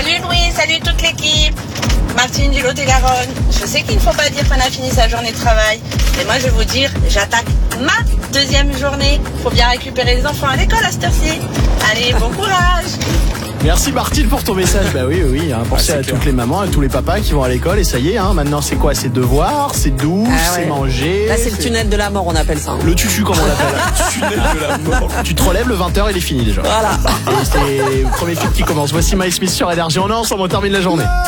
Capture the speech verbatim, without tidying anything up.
Salut Louis, salut toute l'équipe. Martine du Lot-et-Garonne. Je sais qu'il ne faut pas dire qu'on a fini sa journée de travail, mais moi je vais vous dire, j'attaque ma deuxième journée. Faut bien récupérer les enfants à l'école à cette heure-ci. Allez, bon courage. Merci Martine pour ton message. Bah oui, oui, hein, pensez Ah, à clair. toutes les mamans, à tous les papas qui vont à l'école et ça y est, hein, maintenant c'est quoi? C'est devoir, c'est douche, Ah ouais. c'est manger. Là, c'est le tunnel de la mort, on appelle ça. hein. Le tutu, comme on l'appelle. Tunnel de la mort. Tu te relèves, le vingt heures, il est fini déjà. Voilà. Et c'est le premier film qui commence. Voici My Smith sur Énergie. On est ensemble, on termine la journée.